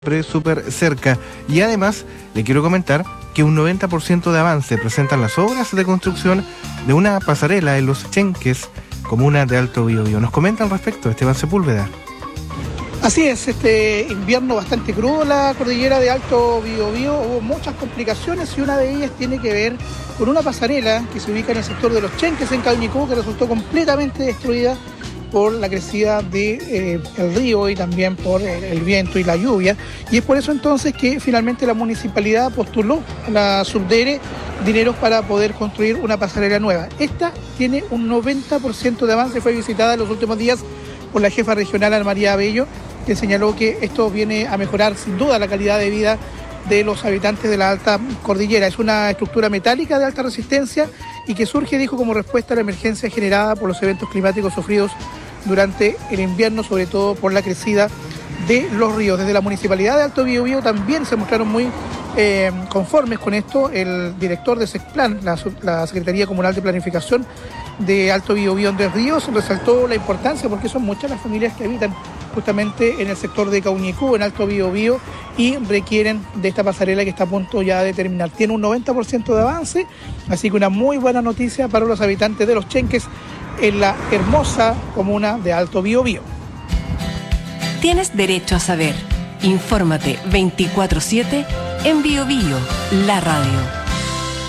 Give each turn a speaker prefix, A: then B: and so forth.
A: súper cerca. Y además le quiero comentar que un 90% de avance presentan las obras de construcción de una pasarela en Los Chenques, comuna de Alto Biobío. Nos comenta al respecto Esteban Sepúlveda.
B: Así es, este invierno bastante crudo en la cordillera de Alto Biobío, hubo muchas complicaciones y una de ellas tiene que ver con una pasarela que se ubica en el sector de Los Chenques, en Cauñicú, que resultó completamente destruida por la crecida del río y también por el viento y la lluvia. Y es por eso entonces que finalmente la municipalidad postuló a la Subdere dineros para poder construir una pasarela nueva. Esta tiene un 90% de avance, fue visitada en los últimos días por la jefa regional Ana María Abello, que señaló que esto viene a mejorar sin duda la calidad de vida de los habitantes de la alta cordillera. Es una estructura metálica de alta resistencia y que surge, dijo, como respuesta a la emergencia generada por los eventos climáticos sufridos durante el invierno, sobre todo por la crecida de los ríos. Desde la Municipalidad de Alto Biobío también se mostraron muy conformes con esto. El director de SECPLAN, la Secretaría Comunal de Planificación de Alto Biobío, Andrés Ríos, resaltó la importancia porque son muchas las familias que habitan justamente en el sector de Cauñicú, en Alto Biobío, y requieren de esta pasarela que está a punto ya de terminar. Tiene un 90% de avance, así que una muy buena noticia para los habitantes de Los Chenques en la hermosa comuna de Alto Biobío.
C: Tienes derecho a saber. Infórmate 24/7 en Biobío, la radio.